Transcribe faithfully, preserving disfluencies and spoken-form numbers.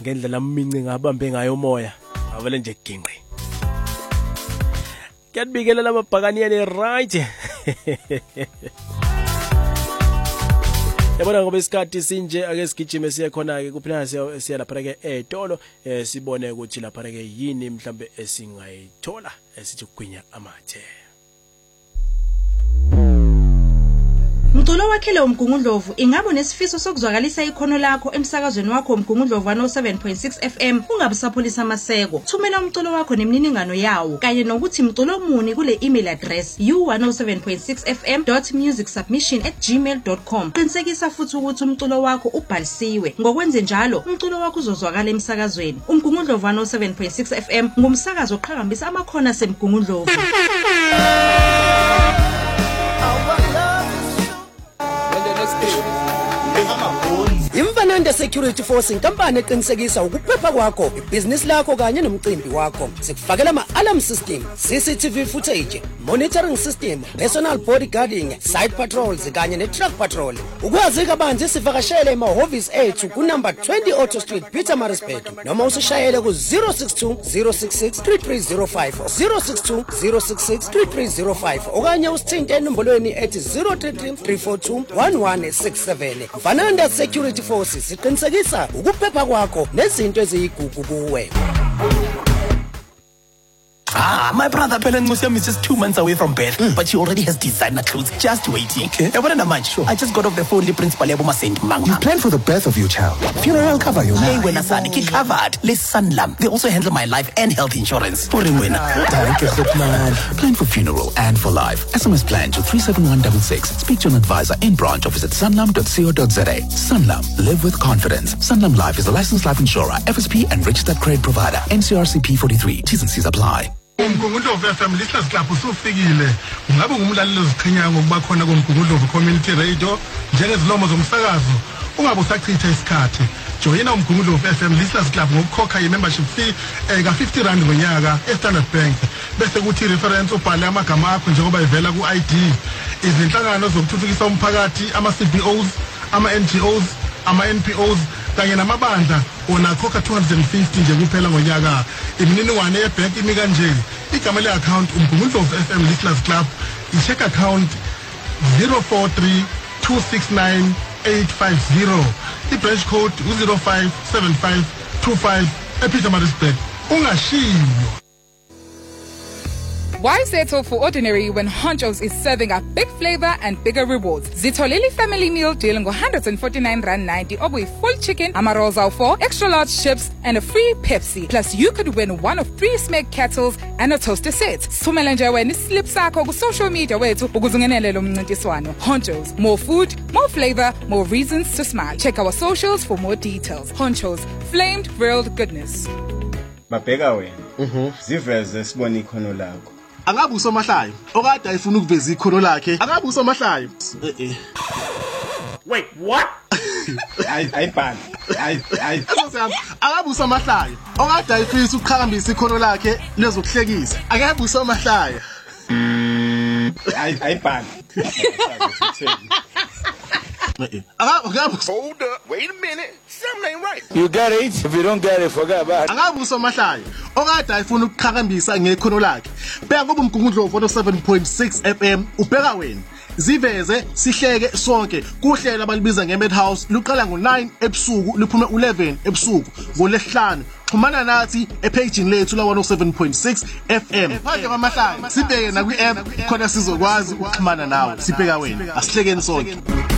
ngendlela minci ngabambe ngayo moya avele nje ginqi kuyabikelela amabhakaniyane right yabona ngoba isikhathi sinje ake sigijime siye khona ke kuphela siya siya lapha ke etolo sibone ukuthi lapha ke yini mhlambe esingayithola esithi kugwinya amathe. Mculo wakhe lo Mgungundlovu ingaba nesifiso sokuzwakalisa ikhono lakho emsakazweni wakho Mgungundlovu one oh seven point six F M ungabe sapholisa amaseko. Thumela umculo wakho nemininingano yawo kanye nokuthi mculo muni kule email address u one oh seven point six f m dot music submission at gmail dot com. Qinisekisa futhi ukuthi umculo wakho ubhalisiwe. Ngokwenze njalo umculo wakho uzozwakala emsakazweni. Umgungundlovu one oh seven point six F M ngumsakazo oqhakambisa amakhono semgungundlovu. Imfananda Security Force inkampani eqinisekisa ukuphepha kwakho, ibhizinisi lakho kanye nomcimbi wakho. Sikufakela ama-alarm system, C C T V footage, monitoring system, personal bodyguarding, side patrols kanye ne-truck patrol. Ukwazi kabanzi sivakashele emahhovisi ethu kunumber twenty Auto Street, Pietermaritzburg. Noma usishayele ku zero six two zero six six three three zero five zero six two zero six six three three zero five okanye usithinte enombolweni ethi zero three three three four two one one six seven. Mfananda Security Force siqinisekisa ukuphepha kwakho nezinto eziyigugu kuwe. Ah, my brother Belen Musiam is just two months away from birth, mm. but she already has designer clothes just waiting. Okay. I want to mind. Sure. I just got off the phone with Principal Yaboma Saint Manga. You plan for the birth of your child. Funeral cover your name. Hey, when Asani ki covered. Les Sanlam. They also handle my life and health insurance. For Plan for funeral and for life. S M S plan to three seven one six six. Speak to an advisor in branch or visit sanlam dot co dot za. Sanlam. Live with confidence. Sanlam Life is a licensed life insurer, F S P and registered credit provider. N C R C P forty-three. T's and C's apply. Umgungundlovu F M listeners club usufikile ungabe ngumlaleli oziqhenya ngokuba khona komgungundlovu community radio njengezilomo zomsakazo ungabe usachitha isikhathi joyina umgungundlovu F M listeners club ngokukhokha i-membership fee ka fifty rand ngonyaka e-Standard Bank bese kuthi reference ubhale amagama akho njengoba ivela ku-I D izinhlangano zokuthuthukisa umphakathi ama-C B Os ama-N G Os ama-N P Os kanye namabandla ona khokha two hundred fifty nje kuphela ngonyaka imininingwane yebank imi kanje igama le-account umgungundlovu F M listeners club i-check account zero four three two six nine eight five zero i-branch code zero five seven five two five ePietermaritzburg ungashiyo. Why settle for ordinary when Honcho's is serving up big flavor and bigger rewards? Zitolili family meal deal ngo one hundred forty-nine rand ninety or with full chicken, amarols out four, extra large chips and a free Pepsi. Plus you could win one of three Smeg kettles and a toaster set. Sumela nje wena slip sakho ku social media wethu ukuzungenele lo mncintiswano. Honcho's, more food, more flavor, more reasons to smile. Check our socials for more details. Honcho's, flamed grilled goodness. Mabheka wena. Mhm. Ziveze sibone ikhono lakho. Angabe usomahlayo okade ayifuna ukuveza ikhono lakhe angabe usomahlayo eh eh wait what I I ban I I angabe usomahlayo okade ayifisa ukuqhakambisa ikhono lakhe lezokuhlekisa angabe usomahlayo I I ban Hold up, wait a minute. Something ain't right. You get it? If you don't get it, forget about it. Angabe usomahlayo okade ayifuna ukuqhakambisa ngekhono lakhe. Bheka ngoba umgungundlovu one oh seven point six F M ubheka wena. Ziveze sihleke sonke kuhlela abalibiza ngeMadhouse luqala ngo nine ebusuku luphume eleven ebusuku ngolesihlanu. Xhumana nathi epagini lethu la one oh seven point six F M. Phakathi kwamahlaya sibheke na kwi-app khona sizokwazi ukuxhumana nawe. Sibheka wena. Asihlekeni sonke.